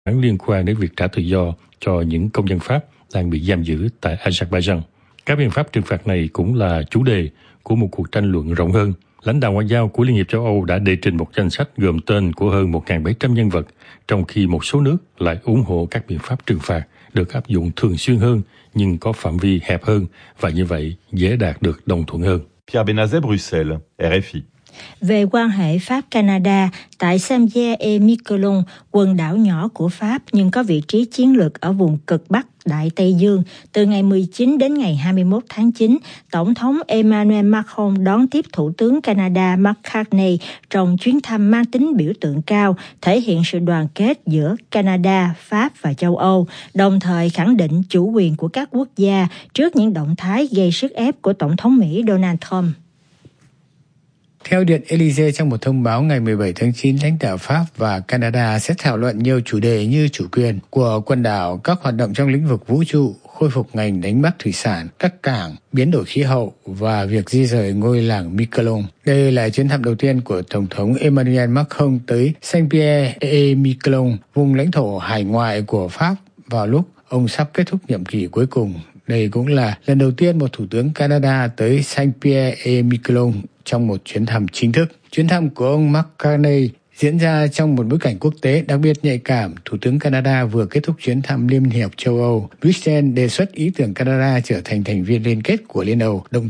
liên quan đến việc trả tự do cho những công dân Pháp đang bị giam giữ tại Azerbaijan. Các biện pháp trừng phạt này cũng là chủ đề của một cuộc tranh luận rộng hơn. Lãnh đạo ngoại giao của Liên hiệp châu Âu đã đệ trình một danh sách gồm tên của hơn 1.700 nhân vật, trong khi một số nước lại ủng hộ các biện pháp trừng phạt được áp dụng thường xuyên hơn nhưng có phạm vi hẹp hơn và như vậy dễ đạt được đồng thuận hơn. Pierre Benazet, Bruxelles, RFI. Về quan hệ Pháp-Canada, tại Saint-Pierre-et-Miquelon, quần đảo nhỏ của Pháp nhưng có vị trí chiến lược ở vùng cực Bắc Đại Tây Dương, từ ngày 19 đến ngày 21 tháng 9, Tổng thống Emmanuel Macron đón tiếp Thủ tướng Canada Mark Carney trong chuyến thăm mang tính biểu tượng cao, thể hiện sự đoàn kết giữa Canada, Pháp và châu Âu, đồng thời khẳng định chủ quyền của các quốc gia trước những động thái gây sức ép của Tổng thống Mỹ Donald Trump. Theo Điện Élysée, trong một thông báo ngày 17 tháng 9, lãnh đạo Pháp và Canada sẽ thảo luận nhiều chủ đề như chủ quyền của quần đảo, các hoạt động trong lĩnh vực vũ trụ, khôi phục ngành đánh bắt thủy sản, các cảng, biến đổi khí hậu và việc di rời ngôi làng Miquelon. Đây là chuyến thăm đầu tiên của Tổng thống Emmanuel Macron tới Saint-Pierre-et-Miquelon, vùng lãnh thổ hải ngoại của Pháp vào lúc ông sắp kết thúc nhiệm kỳ cuối cùng. Đây cũng là lần đầu tiên một thủ tướng Canada tới Saint-Pierre-et-Miquelon trong một chuyến thăm chính thức. Chuyến thăm của ông Mark Carney diễn ra trong một bối cảnh quốc tế đặc biệt nhạy cảm. Thủ tướng Canada vừa kết thúc chuyến thăm Liên hiệp châu Âu. Bruxelles đề xuất ý tưởng Canada trở thành thành viên liên kết của Liên Âu. Động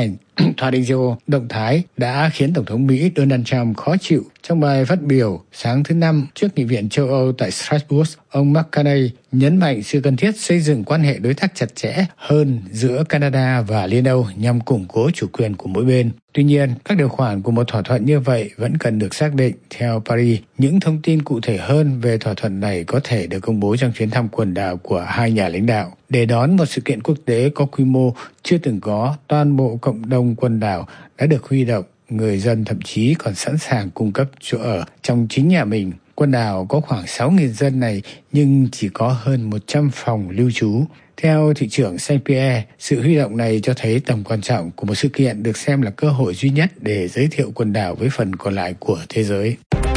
thái đã khiến Tổng thống Mỹ Donald Trump khó chịu. Trong bài phát biểu sáng thứ Năm trước Nghị viện châu Âu tại Strasbourg, ông Mark Carney nhấn mạnh sự cần thiết xây dựng quan hệ đối tác chặt chẽ hơn giữa Canada và Liên Âu nhằm củng cố chủ quyền của mỗi bên. Tuy nhiên, các điều khoản của một thỏa thuận như vậy vẫn cần được xác định. Theo Paris, những thông tin cụ thể hơn về thỏa thuận này có thể được công bố trong chuyến thăm quần đảo của hai nhà lãnh đạo. Để đón một sự kiện quốc tế có quy mô chưa từng có, toàn bộ cộng đồng quần đảo đã được huy động. Người dân thậm chí còn sẵn sàng cung cấp chỗ ở trong chính nhà mình. Quần đảo có khoảng 6.000 dân này nhưng chỉ có hơn 100 phòng lưu trú. Theo thị trưởng Saint-Pierre, sự huy động này cho thấy tầm quan trọng của một sự kiện được xem là cơ hội duy nhất để giới thiệu quần đảo với phần còn lại của thế giới.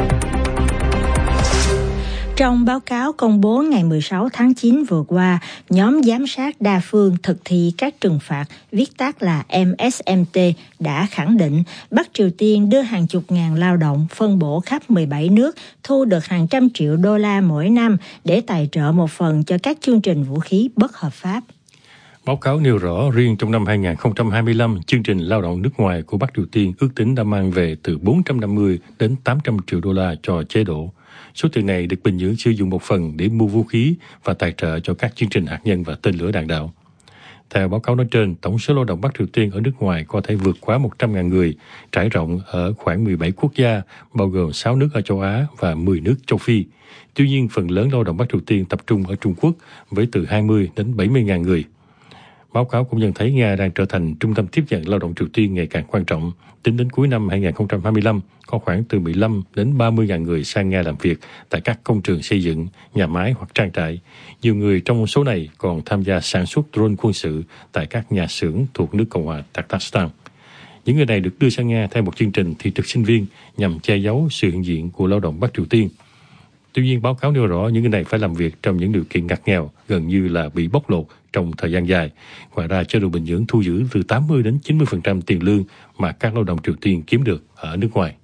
Trong báo cáo công bố ngày 16 tháng 9 vừa qua, nhóm giám sát đa phương thực thi các trừng phạt, viết tắt là MSMT, đã khẳng định Bắc Triều Tiên đưa hàng chục ngàn lao động phân bổ khắp 17 nước, thu được hàng trăm triệu đô la mỗi năm để tài trợ một phần cho các chương trình vũ khí bất hợp pháp. Báo cáo nêu rõ riêng trong năm 2025, chương trình lao động nước ngoài của Bắc Triều Tiên ước tính đã mang về từ 450 đến 800 triệu đô la cho chế độ. Số tiền này được Bình Nhưỡng sử dụng một phần để mua vũ khí và tài trợ cho các chương trình hạt nhân và tên lửa đạn đạo. Theo báo cáo nói trên, tổng số lao động Bắc Triều Tiên ở nước ngoài có thể vượt quá 100.000 người, trải rộng ở khoảng 17 quốc gia, bao gồm 6 nước ở châu Á và 10 nước châu Phi. Tuy nhiên, phần lớn lao động Bắc Triều Tiên tập trung ở Trung Quốc với từ 20 đến 70.000 người. Báo cáo cũng nhận thấy Nga đang trở thành trung tâm tiếp nhận lao động Triều Tiên ngày càng quan trọng. Tính đến cuối năm 2025, có khoảng từ 15 đến 30.000 người sang Nga làm việc tại các công trường xây dựng, nhà máy hoặc trang trại. Nhiều người trong số này còn tham gia sản xuất drone quân sự tại các nhà xưởng thuộc nước Cộng hòa Tajikistan. Những người này được đưa sang Nga theo một chương trình thị thực sinh viên nhằm che giấu sự hiện diện của lao động Bắc Triều Tiên. Tuy nhiên, báo cáo nêu rõ những người này phải làm việc trong những điều kiện ngặt nghèo, gần như là bị bóc lột trong thời gian dài. Ngoài ra, chế độ Bình Nhưỡng thu giữ từ 80 đến 90% tiền lương mà các lao động Triều Tiên kiếm được ở nước ngoài.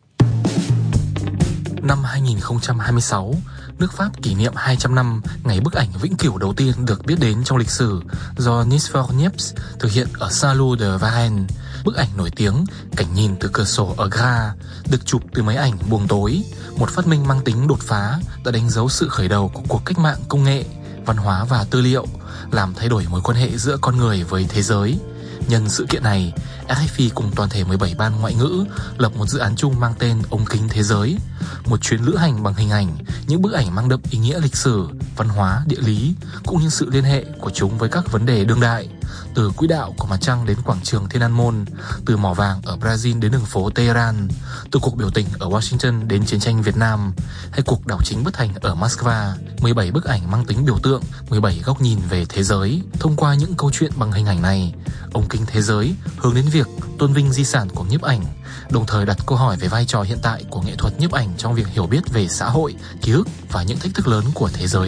Năm 2026, nước Pháp kỷ niệm 200 năm ngày bức ảnh vĩnh cửu đầu tiên được biết đến trong lịch sử do Niels Niepce thực hiện ở Salon de Varenne. Bức ảnh nổi tiếng cảnh nhìn từ cửa sổ ở Graz được chụp từ máy ảnh buồng tối, một phát minh mang tính đột phá đã đánh dấu sự khởi đầu của cuộc cách mạng công nghệ, văn hóa và tư liệu, làm thay đổi mối quan hệ giữa con người với thế giới. Nhân sự kiện này, RFI cùng toàn thể 17 ban ngoại ngữ lập một dự án chung mang tên Ống kính thế giới, một chuyến lữ hành bằng hình ảnh, những bức ảnh mang đậm ý nghĩa lịch sử, văn hóa, địa lý, cũng như sự liên hệ của chúng với các vấn đề đương đại, từ quỹ đạo của mặt trăng đến quảng trường Thiên An Môn, từ mỏ vàng ở Brazil đến đường phố Tehran, từ cuộc biểu tình ở Washington đến chiến tranh Việt Nam, hay cuộc đảo chính bất thành ở Moscow. 17 bức ảnh mang tính biểu tượng, 17 góc nhìn về thế giới. Thông qua những câu chuyện bằng hình ảnh này, Ống kính thế giới hướng đến việc việc tôn vinh di sản của nhiếp ảnh, đồng thời đặt câu hỏi về vai trò hiện tại của nghệ thuật nhiếp ảnh trong việc hiểu biết về xã hội, ký ức và những thách thức lớn của thế giới.